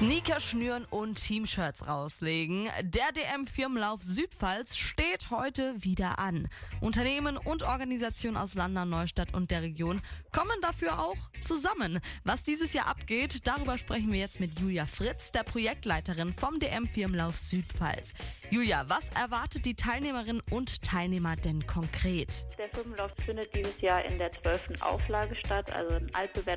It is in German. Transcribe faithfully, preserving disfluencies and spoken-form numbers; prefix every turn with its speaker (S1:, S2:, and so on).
S1: Sneaker schnüren und Teamshirts rauslegen. Der D M-Firmenlauf Südpfalz steht heute wieder an. Unternehmen und Organisationen aus Landau, Neustadt und der Region kommen dafür auch zusammen. Was dieses Jahr abgeht, darüber sprechen wir jetzt mit Julia Fritz, der Projektleiterin vom D M-Firmenlauf Südpfalz. Julia, was erwartet die Teilnehmerinnen und Teilnehmer denn konkret?
S2: Der Firmenlauf findet dieses Jahr in der zwölften Auflage statt, also ein altbewährtes